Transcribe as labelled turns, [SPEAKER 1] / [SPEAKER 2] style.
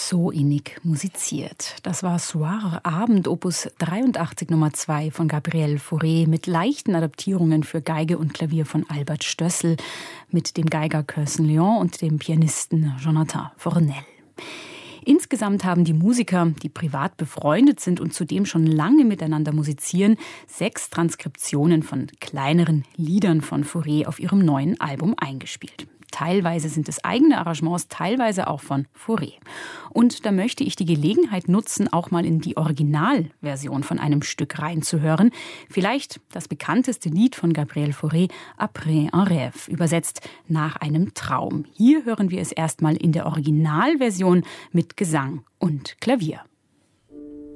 [SPEAKER 1] So innig musiziert. Das war Soir Abend, Opus 83 Nummer 2 von Gabriel Fauré mit leichten Adaptierungen für Geige und Klavier von Albert Stössel mit dem Geiger Curson Leon und dem Pianisten Jonathan Fornel. Insgesamt haben die Musiker, die privat befreundet sind und zudem schon lange miteinander musizieren, 6 Transkriptionen von kleineren Liedern von Fauré auf ihrem neuen Album eingespielt. Teilweise sind es eigene Arrangements, teilweise auch von Fauré. Und da möchte ich die Gelegenheit nutzen, auch mal in die Originalversion von einem Stück reinzuhören. Vielleicht das bekannteste Lied von Gabriel Fauré, Après un rêve, übersetzt nach einem Traum. Hier hören wir es erstmal in der Originalversion mit Gesang und Klavier.